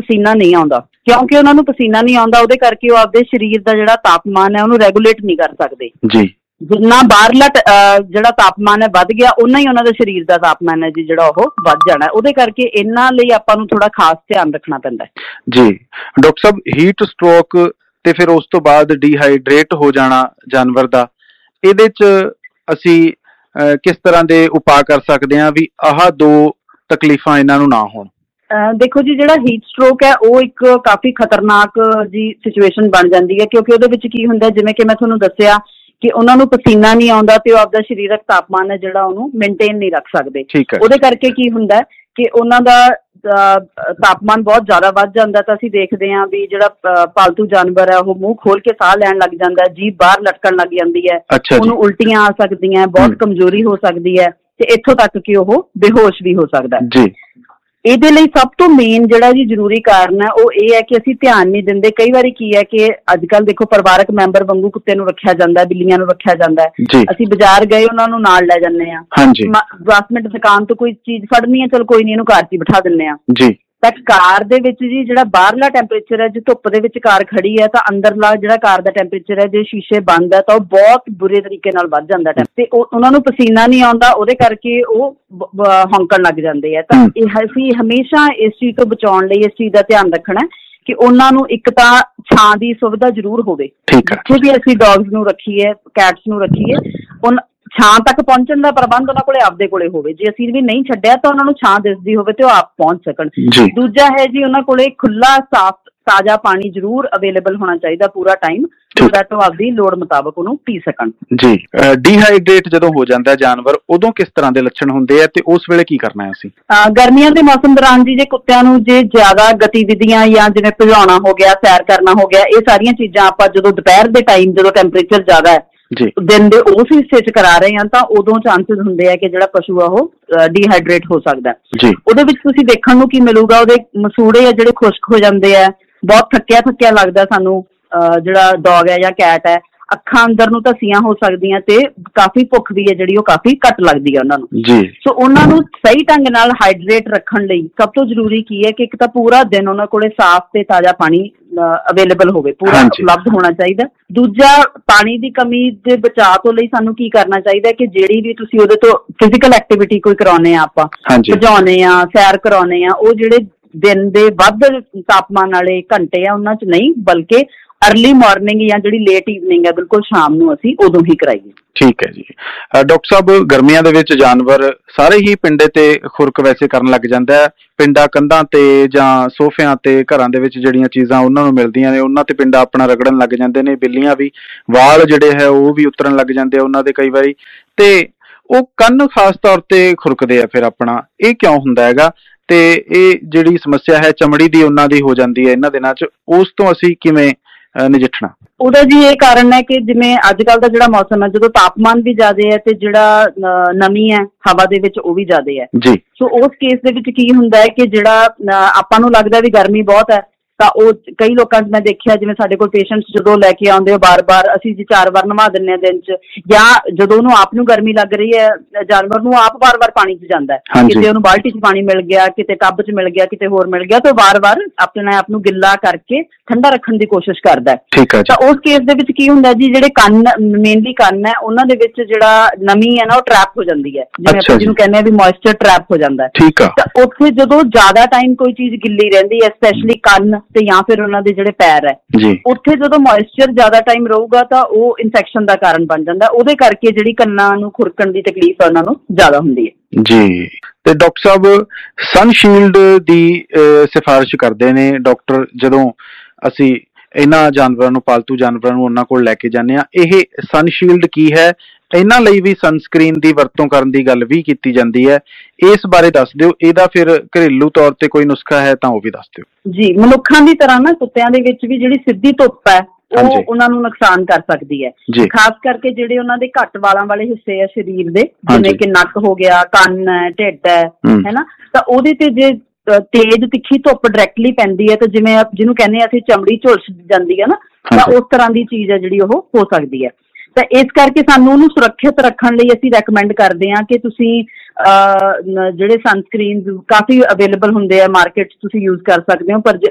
ਪਸੀਨਾ ਨਹੀਂ ਆਉਂਦਾ। ਕਿਉਂਕਿ ਉਹਨਾਂ ਨੂੰ ਪਸੀਨਾ ਨਹੀਂ ਆਉਂਦਾ, ਉਹਦੇ ਕਰਕੇ ਉਹ ਆਪਦੇ ਸਰੀਰ ਦਾ ਜਿਹੜਾ ਤਾਪਮਾਨ ਹੈ ਉਹਨੂੰ ਰੈਗੂਲੇਟ ਨਹੀਂ ਕਰ ਸਕਦੇ ਜੀ। ਜਿੰਨਾ ਬਾਹਰਲਾ ਜਿਹੜਾ ਤਾਪਮਾਨ ਹੈ ਵੱਧ ਗਿਆ, ਓਨਾ ਹੀ ਉਹਨਾਂ ਦੇ ਸਰੀਰ ਦਾ ਤਾਪਮਾਨ ਹੈ ਜੀ ਜਿਹੜਾ ਉਹ ਵੱਧ ਜਾਣਾ। ਉਹਦੇ ਕਰਕੇ ਇਹਨਾਂ ਲਈ ਆਪਾਂ ਨੂੰ ਥੋੜਾ ਖਾਸ ਧਿਆਨ ਰੱਖਣਾ ਪੈਂਦਾ ਜੀ। ਡਾਕਟਰ ਸਾਹਿਬ, ਹੀਟ ਸਟ੍ਰੋਕ ਤੇ ਫਿਰ ਉਸ ਤੋਂ ਬਾਅਦ ਡੀਹਾਈਡਰੇਟ ਹੋ ਜਾਣਾ ਜਾਨਵਰ ਦਾ, ਇਹਦੇ 'ਚ ਅਸੀਂ ਕਿਸ ਤਰ੍ਹਾਂ ਦੇ ਉਪਾਅ ਕਰ ਸਕਦੇ ਹਾਂ ਵੀ ਆਹ ਦੋ ਤਕਲੀਫਾਂ ਇਹਨਾਂ ਨੂੰ ਨਾ ਹੋਣ? ਦੇਖੋ ਜੀ, ਜਿਹੜਾ ਹੀਟ ਸਟ੍ਰੋਕ ਹੈ ਉਹ ਇੱਕ ਕਾਫੀ ਖਤਰਨਾਕ ਜੀ ਸਿਚੁਏਸ਼ਨ ਬਣ ਜਾਂਦੀ ਹੈ, ਕਿਉਂਕਿ ਉਹਦੇ ਵਿੱਚ ਕੀ ਹੁੰਦਾ, ਜਿਵੇਂ ਕਿ ਮੈਂ ਤੁਹਾਨੂੰ ਦੱਸਿਆ ਕਿ ਉਹਨਾਂ ਨੂੰ ਪਸੀਨਾ ਨਹੀਂ ਆਉਂਦਾ ਤੇ ਉਹ ਆਪਦਾ ਸਰੀਰਕ ਤਾਪਮਾਨ ਹੈ ਜਿਹੜਾ ਉਹਨੂੰ ਮੇਨਟੇਨ ਨਹੀਂ ਰੱਖ ਸਕਦੇ। ਉਹਦੇ ਕਰਕੇ ਕੀ ਹੁੰਦਾ ਕਿ ਉਹਨਾਂ ਦਾ ਤਾਪਮਾਨ ਬਹੁਤ ਜ਼ਿਆਦਾ ਵੱਧ ਜਾਂਦਾ। ਤਾਂ ਅਸੀਂ ਦੇਖਦੇ ਹਾਂ ਵੀ ਜਿਹੜਾ ਪਾਲਤੂ ਜਾਨਵਰ ਹੈ ਉਹ ਮੂੰਹ ਖੋਲ ਕੇ ਸਾਹ ਲੈਣ ਲੱਗ ਜਾਂਦਾ, ਜੀਭ ਬਾਹਰ ਲਟਕਣ ਲੱਗ ਜਾਂਦੀ ਹੈ, ਉਹਨੂੰ ਉਲਟੀਆਂ ਆ ਸਕਦੀਆਂ, ਬਹੁਤ ਕਮਜ਼ੋਰੀ ਹੋ ਸਕਦੀ ਹੈ ਤੇ ਇੱਥੋਂ ਤੱਕ ਕਿ ਉਹ ਬੇਹੋਸ਼ ਵੀ ਹੋ ਸਕਦਾ ਹੈ। ਇਹਦੇ ਲਈ ਸਭ ਤੋਂ ਮੇਨ ਜਿਹੜਾ ਜੀ ਜ਼ਰੂਰੀ ਕਾਰਨ ਹੈ ਉਹ ਇਹ ਹੈ ਕਿ ਅਸੀਂ ਧਿਆਨ ਨਹੀਂ ਦਿੰਦੇ। ਕਈ ਵਾਰੀ ਕੀ ਹੈ ਕਿ ਅੱਜ ਕੱਲ੍ਹ ਦੇਖੋ ਪਰਿਵਾਰਕ ਮੈਂਬਰ ਵਾਂਗੂ ਕੁੱਤੇ ਨੂੰ ਰੱਖਿਆ ਜਾਂਦਾ, ਬਿੱਲੀਆਂ ਨੂੰ ਰੱਖਿਆ ਜਾਂਦਾ ਹੈ। ਅਸੀਂ ਬਾਜ਼ਾਰ ਗਏ, ਉਹਨਾਂ ਨੂੰ ਨਾਲ ਲੈ ਜਾਂਦੇ ਹਾਂ। 10 ਮਿੰਟ ਦੁਕਾਨ ਤੋਂ ਕੋਈ ਚੀਜ਼ ਫੜਨੀ ਹੈ, ਚਲ ਕੋਈ ਨਹੀਂ, ਇਹਨੂੰ ਕਾਰ 'ਚ ਬਿਠਾ ਦਿੰਦੇ ਹਾਂ। ਤਾਂ ਕਾਰ ਦੇ ਵਿੱਚ ਜੀ ਜਿਹੜਾ ਬਾਹਰਲਾ ਟੈਂਪਰੇਚਰ ਹੈ, ਜੇ ਧੁੱਪ ਦੇ ਵਿੱਚ ਕਾਰ ਖੜੀ ਹੈ ਤਾਂ ਅੰਦਰਲਾ ਜਿਹੜਾ ਕਾਰ ਦਾ ਟੈਂਪਰੇਚਰ ਹੈ, ਜੇ ਸ਼ੀਸ਼ੇ ਬੰਦ ਹੈ ਤਾਂ ਉਹ ਬਹੁਤ ਬੁਰੇ ਤਰੀਕੇ ਨਾਲ ਵੱਧ ਜਾਂਦਾ ਤੇ ਉਹਨਾਂ ਨੂੰ ਪਸੀਨਾ ਨਹੀਂ ਆਉਂਦਾ, ਉਹਦੇ ਕਰਕੇ ਉਹ ਹੌਂਕਣ ਲੱਗ ਜਾਂਦੇ ਆ। ਤਾਂ ਅਸੀਂ ਹਮੇਸ਼ਾ ਇਸ ਚੀਜ਼ ਤੋਂ ਬਚਾਉਣ ਲਈ ਇਸ ਚੀਜ਼ ਦਾ ਧਿਆਨ ਰੱਖਣਾ ਕਿ ਉਹਨਾਂ ਨੂੰ ਇੱਕ ਤਾਂ ਛਾਂ ਦੀ ਸੁਵਿਧਾ ਜ਼ਰੂਰ ਹੋਵੇ। ਜਿੱਥੇ ਵੀ ਅਸੀਂ ਡੌਗਸ ਨੂੰ ਰੱਖੀਏ, ਕੈਟਸ ਨੂੰ ਰੱਖੀਏ, ਛਾਂ ਤੱਕ ਪਹੁੰਚਣ ਦਾ ਪ੍ਰਬੰਧ ਉਹਨਾਂ ਕੋਲੇ ਆਪਦੇ ਕੋਲੇ ਹੋਵੇ। ਜੇ ਅਸੀਂ ਵੀ ਨਹੀਂ ਛੱਡਿਆ ਤਾਂ ਉਹਨਾਂ ਨੂੰ ਛਾਂ ਦਿਸਦੀ ਹੋਵੇ ਤੇ ਉਹ ਆਪ ਪਹੁੰਚ ਸਕਣ। ਦੂਜਾ ਹੈ ਜੀ, ਉਹਨਾਂ ਕੋਲੇ ਖੁੱਲਾ ਸਾਫ਼ ਤਾਜ਼ਾ ਪਾਣੀ ਜ਼ਰੂਰ ਅਵੇਲੇਬਲ ਹੋਣਾ ਚਾਹੀਦਾ ਪੂਰਾ ਟਾਈਮ, ਸੋ ਦੈਟ ਉਹ ਆਪਦੀ ਲੋੜ ਮੁਤਾਬਕ ਉਹਨੂੰ ਪੀ ਸਕਣ ਜੀ। ਡੀਹਾਈਡਰੇਟ ਜਦੋਂ ਹੋ ਜਾਂਦਾ ਜਾਨਵਰ, ਉਦੋਂ ਕਿਸ ਤਰ੍ਹਾਂ ਦੇ ਲੱਛਣ ਹੁੰਦੇ ਆ ਤੇ ਉਸ ਵੇਲੇ ਕੀ ਕਰਨਾ ਹੈ ਅਸੀਂ? ਗਰਮੀਆਂ ਦੇ ਮੌਸਮ ਦੌਰਾਨ ਜੀ ਜੇ ਕੁੱਤਿਆਂ ਨੂੰ ਜੇ ਜ਼ਿਆਦਾ ਗਤੀਵਿਧੀਆਂ ਜਾਂ ਜਿਵੇਂ ਭਜਾਉਣਾ ਹੋ ਗਿਆ, ਸੈਰ ਕਰਨਾ ਹੋ ਗਿਆ, ਇਹ ਸਾਰੀਆਂ ਚੀਜ਼ਾਂ ਆਪਾਂ ਜਦੋਂ ਦੁਪਹਿਰ ਦੇ ਟਾਈਮ ਜਦੋਂ ਟੈਂਪਰੇਚਰ ਜ਼ਿਆਦਾ ਹੈ ਦਿਨ ਦੇ ਉਸ ਹਿੱਸੇ 'ਚ ਕਰਾ ਰਹੇ ਹਾਂ ਤਾਂ ਉਦੋਂ ਚਾਂਸਿਸ ਹੁੰਦੇ ਆ ਕਿ ਜਿਹੜਾ ਪਸ਼ੂ ਆ ਉਹ ਡੀਹਾਈਡਰੇਟ ਹੋ ਸਕਦਾ। ਉਹਦੇ ਵਿੱਚ ਤੁਸੀਂ ਦੇਖਣ ਨੂੰ ਕੀ ਮਿਲੂਗਾ, ਉਹਦੇ ਮਸੂੜੇ ਆ ਜਿਹੜੇ ਖੁਸ਼ਕ ਹੋ ਜਾਂਦੇ ਆ, ਬਹੁਤ ਥੱਕਿਆ ਥੱਕਿਆ ਲੱਗਦਾ ਸਾਨੂੰ ਜਿਹੜਾ ਡੌਗ ਹੈ ਜਾਂ ਕੈਟ ਹੈ। ਅੱਖਾਂ ਅੰਦਰ ਨੂੰ ਧਸੀਆਂ ਹੋ ਸਕਦੀਆਂ ਤੇ ਕਾਫੀ ਭੁੱਖ ਵੀ ਹੈ ਜਿਹੜੀ ਉਹ ਕਾਫੀ ਘੱਟ ਲੱਗਦੀ ਹੈ ਉਹਨਾਂ ਨੂੰ। ਸੋ ਉਹਨਾਂ ਨੂੰ ਸਹੀ ਢੰਗ ਨਾਲ ਹਾਈਡਰੇਟ ਰੱਖਣ ਲਈ ਸਭ ਤੋਂ ਜ਼ਰੂਰੀ ਕੀ ਹੈ ਕਿ ਇੱਕ ਤਾਂ ਪੂਰਾ ਦਿਨ ਉਹਨਾਂ ਕੋਲੇ ਸਾਫ਼ ਤੇ ਤਾਜ਼ਾ ਪਾਣੀ ਅਵੇਲੇਬਲ ਹੋਵੇ, ਪੂਰਾ ਉਪਲਬਧ ਹੋਣਾ ਚਾਹੀਦਾ। ਦੂਜਾ, ਪਾਣੀ ਦੀ ਕਮੀ ਦੇ ਬਚਾਅ ਤੋਂ ਲਈ ਸਾਨੂੰ ਕੀ ਕਰਨਾ ਚਾਹੀਦਾ ਕਿ ਜਿਹੜੀ ਵੀ ਤੁਸੀਂ ਉਹਦੇ ਤੋਂ ਫਿਜ਼ੀਕਲ ਐਕਟੀਵਿਟੀ ਕੋਈ ਕਰਾਉਂਦੇ ਆ, ਆਪਾਂ ਭਜਾਉਂਦੇ ਆ, ਸੈਰ ਕਰਾਉਂਦੇ ਆ, ਉਹ ਜਿਹੜੇ ਦਿਨ ਦੇ ਵੱਧ ਤਾਪਮਾਨ ਵਾਲੇ ਘੰਟੇ ਆ ਉਹਨਾਂ 'ਚ ਨਹੀਂ, ਬਲਕਿ ਅਰਲੀ ਮਾਰਨਿੰਗ ਜਾਂ ਜਿਹੜੀ ਲੇਟ ਈਵਨਿੰਗ ਹੈ ਬਿਲਕੁਲ ਸ਼ਾਮ ਨੂੰ ਅਸੀਂ ਉਦੋਂ ਹੀ ਕਰਾਈਏ। ਠੀਕ ਹੈ ਜੀ। ਡਾਕਟਰ ਸਾਹਿਬ, ਗਰਮੀਆਂ ਦੇ ਵਿੱਚ ਜਾਨਵਰ ਸਾਰੇ ਹੀ ਪਿੰਡੇ ਤੇ ਖੁਰਕ ਵੈਸੇ ਕਰਨ ਲੱਗ ਜਾਂਦਾ ਹੈ। ਪਿੰਡਾਂ ਕੰਧਾਂ ਤੇ ਜਾਂ ਸੋਫਿਆਂ ਤੇ ਘਰਾਂ ਦੇ ਵਿੱਚ ਜਿਹੜੀਆਂ ਚੀਜ਼ਾਂ ਉਹਨਾਂ ਨੂੰ ਮਿਲਦੀਆਂ ਨੇ ਉਹਨਾਂ ਤੇ ਪਿੰਡਾ ਆਪਣਾ ਰਗੜਨ ਲੱਗ ਜਾਂਦੇ ਨੇ। ਬਿੱਲੀਆਂ ਵੀ ਵਾਲ ਜਿਹੜੇ ਹੈ ਉਹ ਵੀ ਉਤਰਨ ਲੱਗ ਜਾਂਦੇ ਆ ਉਹਨਾਂ ਦੇ ਕਈ ਵਾਰੀ, ਤੇ ਉਹ ਕੰਨ ਖਾਸ ਤੌਰ ਤੇ ਖੁਰਕਦੇ ਆ। ਫਿਰ ਆਪਣਾ ਇਹ ਕਿਉਂ ਹੁੰਦਾ ਹੈਗਾ ਤੇ ਇਹ ਜਿਹੜੀ ਸਮੱਸਿਆ ਹੈ ਚਮੜੀ ਦੀ ਉਹਨਾਂ ਦੀ ਹੋ ਜਾਂਦੀ ਹੈ ਇਹਨਾਂ ਦਿਨਾਂ 'ਚ, ਉਸ ਤੋਂ ਅਸੀਂ ਕਿਵੇਂ ਨਜਿੱਠਣਾ? ਉਹਦਾ ਜੀ ਇਹ ਕਾਰਨ ਹੈ ਕਿ ਜਿਵੇਂ ਅੱਜ ਕੱਲ੍ਹ ਦਾ ਜਿਹੜਾ ਮੌਸਮ ਹੈ, ਜਦੋਂ ਤਾਪਮਾਨ ਵੀ ਜ਼ਿਆਦਾ ਹੈ ਤੇ ਜਿਹੜਾ ਨਮੀ ਹੈ ਹਵਾ ਦੇ ਵਿੱਚ ਉਹ ਵੀ ਜ਼ਿਆਦਾ ਹੈ। ਸੋ ਉਸ ਕੇਸ ਦੇ ਵਿੱਚ ਕੀ ਹੁੰਦਾ ਹੈ ਕਿ ਜਿਹੜਾ ਆਪਾਂ ਨੂੰ ਲੱਗਦਾ ਵੀ ਗਰਮੀ ਬਹੁਤ ਹੈ ਤਾਂ ਉਹ ਕਈ ਲੋਕਾਂ 'ਚ ਮੈਂ ਦੇਖਿਆ, ਜਿਵੇਂ ਸਾਡੇ ਕੋਲ ਪੇਸ਼ੈਂਟਸ ਜਦੋਂ ਲੈ ਕੇ ਆਉਂਦੇ ਹੋ ਬਾਰ-ਬਾਰ, ਅਸੀਂ ਜੀ 4 ਵਾਰ ਨਵਾ ਦਿੰਦੇ ਹਾਂ ਦਿਨ 'ਚ, ਜਾਂ ਜਦੋਂ ਉਹਨੂੰ ਆਪ ਨੂੰ ਗਰਮੀ ਲੱਗ ਰਹੀ ਹੈ ਜਾਨਵਰ ਨੂੰ ਆਪ ਵਾਰ-ਵਾਰ ਪਾਣੀ 'ਚ ਜਾਂਦਾ ਹੈ, ਕਿਤੇ ਉਹਨੂੰ ਬਾਲਟੀ 'ਚ ਪਾਣੀ ਮਿਲ ਗਿਆ, ਕਿਤੇ ਟੱਬ 'ਚ ਮਿਲ ਗਿਆ, ਕਿਤੇ ਹੋਰ ਮਿਲ ਗਿਆ, ਤਾਂ ਵਾਰ-ਵਾਰ ਆਪਣੇ ਆਪ ਨੂੰ ਗਿੱਲਾ ਕਰਕੇ ਠੰਡਾ ਰੱਖਣ ਦੀ ਕੋਸ਼ਿਸ਼ ਕਰਦਾ ਹੈ। ਤਾਂ ਉਸ ਕੇਸ ਦੇ ਵਿੱਚ ਕੀ ਹੁੰਦਾ ਜੀ, ਜਿਹੜੇ ਕੰਨ ਮੇਨਲੀ ਕੰਨ ਹੈ ਉਹਨਾਂ ਦੇ ਵਿੱਚ ਜਿਹੜਾ ਨਮੀ ਹੈ ਨਾ ਉਹ ਟਰੈਪ ਹੋ ਜਾਂਦੀ ਹੈ, ਜਿਵੇਂ ਆਪਾਂ ਜਿਹਨੂੰ ਕਹਿੰਦੇ ਹਾਂ ਵੀ ਮੋਇਸਚਰ ਟਰੈਪ ਹੋ ਜਾਂਦਾ ਹੈ। ਤਾਂ ਉੱਥੇ ਜਦੋਂ ਜ਼ਿਆਦਾ ਟਾਈਮ ਕੋਈ ਚੀਜ਼ ਗਿੱਲੀ ਰਹਿੰਦੀ ਹੈ, ਸਪੈਸ਼ਲੀ ਕੰਨ ਤੇ ਜਾਂ ਫਿਰ ਉਹਨਾਂ ਦੇ ਜਿਹੜੇ ਪੈਰ ਹੈ, ਉੱਥੇ ਜਦੋਂ ਮੋਇਸਚਰ ਜ਼ਿਆਦਾ ਟਾਈਮ ਰਹੂਗਾ ਤਾਂ ਉਹ ਇਨਫੈਕਸ਼ਨ ਦਾ ਕਾਰਨ ਬਣ ਜਾਂਦਾ। ਉਹਦੇ ਕਰਕੇ ਜਿਹੜੀ ਕੰਨਾਂ ਨੂੰ ਖੁਰਕਣ ਦੀ ਤਕਲੀਫ ਹੈ ਉਹਨਾਂ ਨੂੰ ਜ਼ਿਆਦਾ ਹੁੰਦੀ ਹੈ ਜੀ। ਤੇ ਡਾਕਟਰ ਸਾਹਿਬ, ਸਨਸ਼ੀਲਡ ਦੀ ਸਿਫਾਰਿਸ਼ ਕਰਦੇ ਨੇ ਡਾਕਟਰ ਜਦੋਂ ਅਸੀਂ ਇਹਨਾਂ ਜਾਨਵਰਾਂ ਨੂੰ, ਪਾਲਤੂ ਜਾਨਵਰਾਂ ਨੂੰ ਉਹਨਾਂ ਕੋਲ ਲੈ ਕੇ ਜਾਂਦੇ ਹਾਂ। ਇਹ ਸਨਸ਼ੀਲਡ ਕੀ ਹੈ? ਇਹਨਾਂ ਲਈ ਵੀ ਸਨਸਕ੍ਰੀਨ ਦੀ ਵਰਤੋਂ ਕਰਨ ਦੀ ਗੱਲ ਵੀ ਕੀਤੀ ਜਾਂਦੀ ਹੈ, ਇਸ ਬਾਰੇ ਦੱਸ ਦਿਓ। ਇਹਦਾ ਫਿਰ ਘਰੇਲੂ ਤੌਰ ਤੇ ਕੋਈ ਨੁਸਖਾ ਹੈ ਤਾਂ ਉਹ ਵੀ ਦੱਸ ਦਿਓ ਜੀ। ਮਨੁੱਖਾਂ ਦੀ ਤਰ੍ਹਾਂ ਨਾ ਕੁੱਤਿਆਂ ਦੇ ਵਿੱਚ ਵੀ ਜਿਹੜੀ ਸਿੱਧੀ ਧੁੱਪ ਹੈ ਉਹ ਉਹਨਾਂ ਨੂੰ ਨੁਕਸਾਨ ਕਰ ਸਕਦੀ ਹੈ, ਖਾਸ ਕਰਕੇ ਜਿਹੜੇ ਉਹਨਾਂ ਦੇ ਘੱਟ ਵਾਲਾਂ ਵਾਲੇ ਹਿੱਸੇ ਆ ਸਰੀਰ ਦੇ, ਜਿਵੇਂ ਕਿ ਨੱਕ ਹੋ ਗਿਆ, ਕੰਨ ਹੈ, ਢਿੱਡ ਹੈ ਨਾ, ਤਾਂ ਉਹਦੇ ਤੇ ਜੇ ਤੇਜ਼ ਤਿੱਖੀ ਧੁੱਪ ਡਾਇਰੈਕਟਲੀ ਪੈਂਦੀ ਹੈ ਤਾਂ ਜਿਵੇਂ ਜਿਹਨੂੰ ਕਹਿੰਦੇ ਆ ਅਸੀਂ ਚਮੜੀ ਝੁਲਸ ਜਾਂਦੀ ਹੈ ਨਾ, ਤਾਂ ਉਸ ਤਰ੍ਹਾਂ ਦੀ ਚੀਜ਼ ਹੈ ਜਿਹੜੀ ਉਹ ਹੋ ਸਕਦੀ ਹੈ। ਤਾਂ ਇਸ ਕਰਕੇ ਸਾਨੂੰ ਉਹਨੂੰ ਸੁਰੱਖਿਅਤ ਰੱਖਣ ਲਈ ਅਸੀਂ ਰੈਕਮੈਂਡ ਕਰਦੇ ਹਾਂ ਕਿ ਤੁਸੀਂ ਜਿਹੜੇ ਸਨਸਕ੍ਰੀਨ ਕਾਫੀ ਅਵੇਲੇਬਲ ਹੁੰਦੇ ਆ ਮਾਰਕੀਟ 'ਚ, ਤੁਸੀਂ ਯੂਜ਼ ਕਰ ਸਕਦੇ ਹੋ। ਪਰ